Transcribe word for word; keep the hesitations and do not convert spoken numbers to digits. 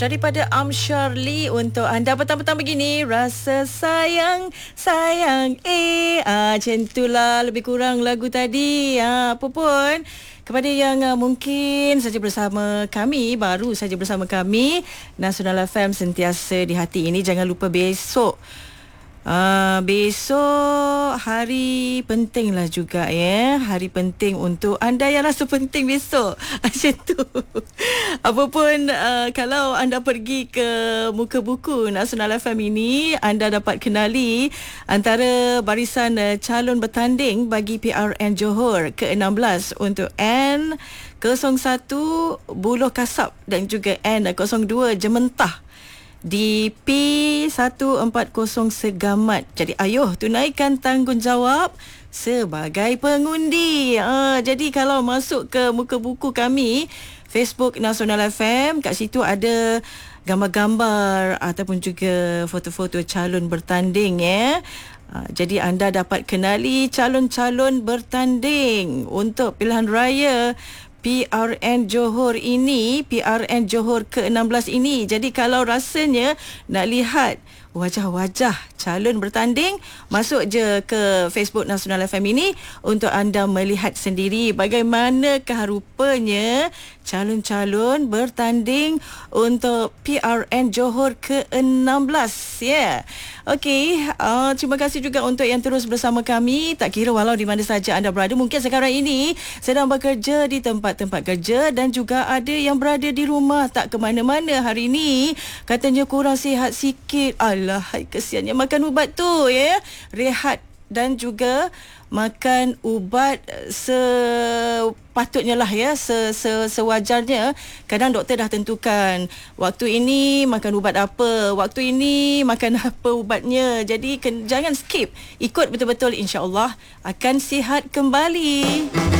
daripada Amsyarli untuk anda petang-petang begini. Rasa sayang, sayang eh. Ah, macam itulah lebih kurang lagu tadi. Ah, apa pun, kepada yang uh, mungkin saja bersama kami, baru saja bersama kami, Nasional F M sentiasa di hati ini. Jangan lupa besok Uh, besok hari penting lah juga ya. Hari penting untuk anda yang rasa penting besok. Macam tu. Apapun uh, kalau anda pergi ke muka buku Nasional F M ini, anda dapat kenali antara barisan uh, calon bertanding bagi P R N Johor ke enam belas untuk N kosong satu Buloh Kasab dan juga N kosong dua Jementah di P seratus empat puluh Segamat. Jadi ayuh tunaikan tanggungjawab sebagai pengundi. Uh, jadi kalau masuk ke muka buku kami Facebook Nasional F M, kat situ ada gambar-gambar ataupun juga foto-foto calon bertanding ya. Uh, jadi anda dapat kenali calon-calon bertanding untuk pilihan raya P R N Johor ini, P R N Johor ke enam belas ini. Jadi kalau rasanya nak lihat wajah-wajah calon bertanding, masuk je ke Facebook Nasional F M ini untuk anda melihat sendiri bagaimanakah rupanya calon-calon bertanding untuk P R N Johor ke enam belas. Ya. Yeah. Okey, uh, terima kasih juga untuk yang terus bersama kami. Tak kira walau di mana saja anda berada. Mungkin sekarang ini sedang bekerja di tempat-tempat kerja dan juga ada yang berada di rumah tak ke mana-mana hari ini. Katanya kurang sihat sikit. Alah, kesiannya makan ubat tu ya. Rehat dan juga makan ubat sepatutnya lah ya, se, se, sewajarnya. Kadang doktor dah tentukan waktu ini makan ubat apa, waktu ini makan apa ubatnya. Jadi ken, jangan skip, ikut betul-betul, insya-Allah akan sihat kembali.